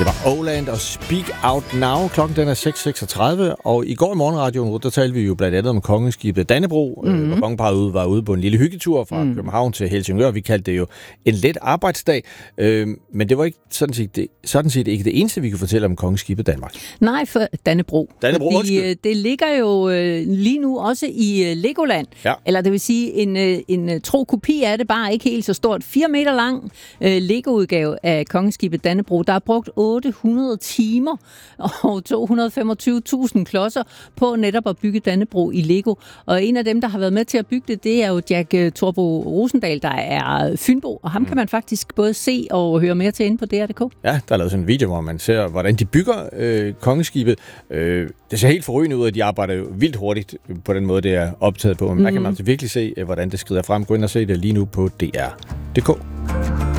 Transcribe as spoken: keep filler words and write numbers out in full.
Det var Oland og Speak Out Now. Klokken den er seks seksogtredive, og i går i morgenradioen, der talte vi jo blandt andet om kongeskibet Dannebrog, mm-hmm. hvor kongeparret ude var ude på en lille hyggetur fra mm. København til Helsingør. Vi kaldte det jo en let arbejdsdag, øh, men det var ikke sådan set, det, sådan set ikke det eneste, vi kunne fortælle om kongeskibet Danmark. Nej, for Dannebrog. Dannebrog, fordi, det ligger jo øh, lige nu også i øh, Legoland, ja. Eller det vil sige en, øh, en tro kopi af det, bare ikke helt så stort. Fire meter lang øh, Lego-udgave af kongeskibet Dannebrog. Der er brugt otte hundrede timer og to hundrede og femogtyve tusind klodser på netop at bygge Dannebrog i Lego. Og en af dem, der har været med til at bygge det, det er jo Jack uh, Torbo Rosendal, der er fynbo, og ham mm. kan man faktisk både se og høre mere til inde på D R punktum d k. Ja, der er lavet sådan en video, hvor man ser, hvordan de bygger øh, kongeskibet. Øh, det ser helt forrygende ud, at de arbejder jo vildt hurtigt på den måde, det er optaget på. Men mm. der kan man altså virkelig se, hvordan det skrider frem. Gå ind og se det lige nu på D R punktum d k.